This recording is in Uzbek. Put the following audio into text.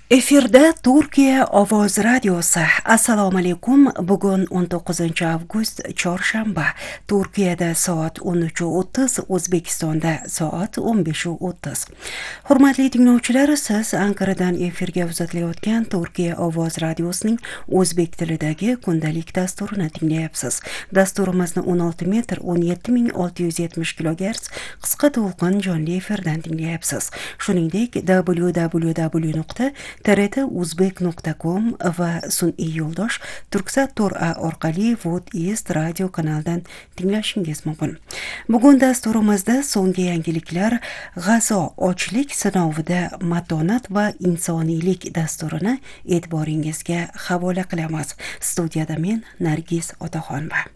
Efirda Turkiya Ovoz radiosi. Assalomu alaykum. Bugun 19-avgust chorshanba. Turkiyada soat 13:30, O'zbekistonda soat 15:30. Hurmatli tinglovchilar, siz Anqaradan efirga uzatilayotgan Turkiya Ovoz radiosining o'zbek tilidagi kundalik dasturini tinglayapsiz. Dasturimizni 16 metr 17670 kHz qisqa to'lqin jonli efirdan tinglayapsiz. Shuningdek, www.trt-uzbek.com va sun'iy yo'ldosh Turksat.a orqali Voot East radio kanalidan tinglashingiz mumkin. Bugun dasturimizda so'nggi yangiliklar, G'azo ochlik sinovida matonat va insoniylik dasturini e'tiboringizga havola qilamiz. Studiyada men Nargiz Otaxonova.